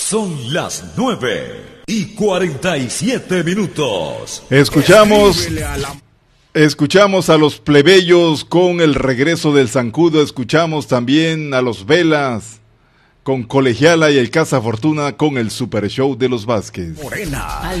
Son las 9:47. Escuchamos a los plebeyos con el regreso del zancudo. Escuchamos también a los Velas con Colegiala y el Casa Fortuna con el Super Show de los Vázquez. Morena. Al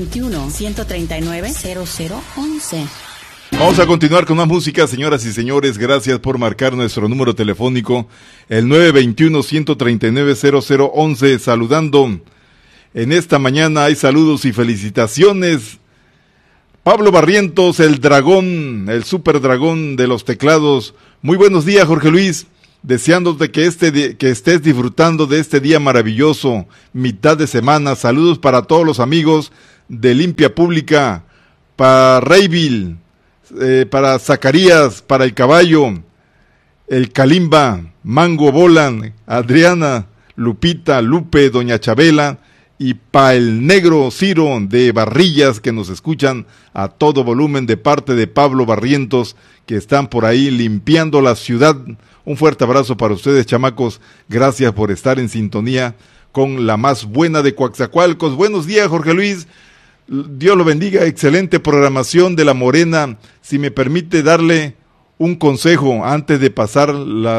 921-139-0011. Vamos a continuar con más música, señoras y señores. Gracias por marcar nuestro número telefónico, el 921-139-0011. Saludando en esta mañana, hay saludos y felicitaciones. Pablo Barrientos, el dragón, el super dragón de los teclados. Muy buenos días, Jorge Luis. Deseándote que estés disfrutando de este día maravilloso, mitad de semana. Saludos para todos los amigos de Limpia Pública, para Reyville, para Zacarías, para el Caballo, el Calimba, Mango Bolan, Adriana, Lupita, Lupe, Doña Chabela, y para el Negro Ciro de Barrillas, que nos escuchan a todo volumen de parte de Pablo Barrientos, que están por ahí limpiando la ciudad. Un fuerte abrazo para ustedes, chamacos. Gracias por estar en sintonía con la más buena de Coaxacualcos. Buenos días, Jorge Luis. Dios lo bendiga. Excelente programación de La Morena. Si me permite darle un consejo antes de pasar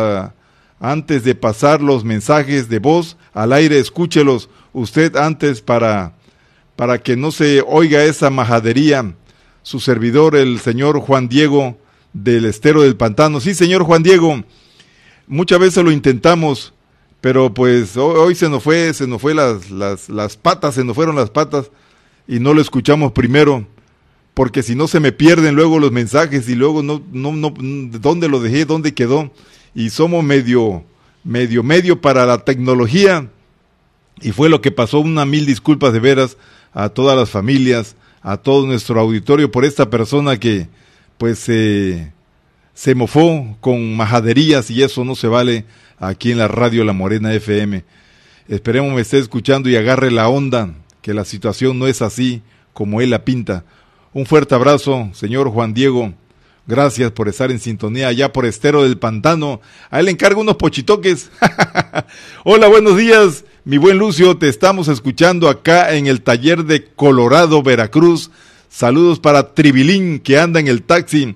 los mensajes de voz al aire, escúchelos usted antes para que no se oiga esa majadería. Su servidor, el señor Juan Diego del Estero del Pantano. Sí, señor Juan Diego, muchas veces lo intentamos, pero pues hoy se nos fue las patas, se nos fueron las patas y no lo escuchamos primero, porque si no se me pierden luego los mensajes y luego no, dónde lo dejé, dónde quedó, y somos medio para la tecnología, y fue lo que pasó. Una mil disculpas de veras a todas las familias, a todo nuestro auditorio por esta persona que pues se mofó con majaderías, y eso no se vale aquí en la radio La Morena FM. Esperemos me esté escuchando y agarre la onda, que la situación no es así como él la pinta. Un fuerte abrazo, señor Juan Diego. Gracias por estar en sintonía allá por Estero del Pantano. A él le encargo unos pochitoques. Hola, buenos días, mi buen Lucio. Te estamos escuchando acá en el taller de Colorado, Veracruz. Saludos para Tribilín, que anda en el taxi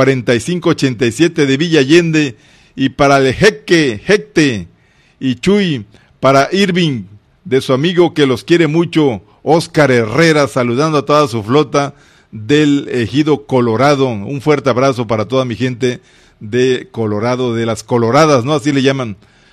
4587 de Villa Allende. Y para el Jecte y Chuy, para Irving, de su amigo que los quiere mucho, Oscar Herrera, saludando a toda su flota del Ejido Colorado. Un fuerte abrazo para toda mi gente de Colorado, de las Coloradas, ¿no? Así le llaman.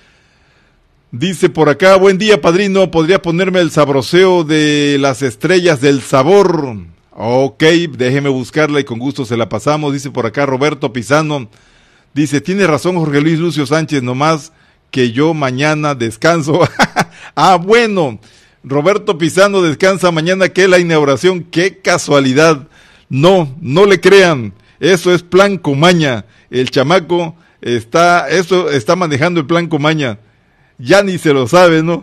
Dice por acá, buen día, padrino, ¿podría ponerme el sabroseo de las estrellas del sabor? Ok, déjeme buscarla y con gusto se la pasamos. Dice por acá Roberto Pizano, dice, tiene razón Jorge Luis Lucio Sánchez, nomás que yo mañana descanso. Ah, bueno, Roberto Pizano descansa mañana, que es la inauguración. Qué casualidad. No le crean, eso es plan Comaña. El chamaco está manejando el plan Comaña. Ya ni se lo sabe, ¿no?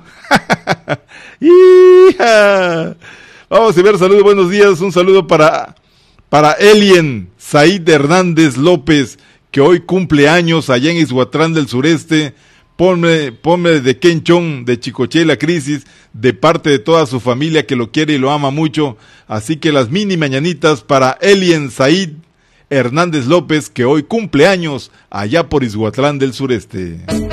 ¡Hija! Vamos a ver, saludos, buenos días. Un saludo para Elien Said Hernández López, que hoy cumple años allá en Ixhuatlán del Sureste. Ponme de Kenchón, de Chicoche la Crisis, de parte de toda su familia que lo quiere y lo ama mucho. Así que las mini mañanitas para Elien Said Hernández López, que hoy cumple años allá por Ixhuatlán del Sureste.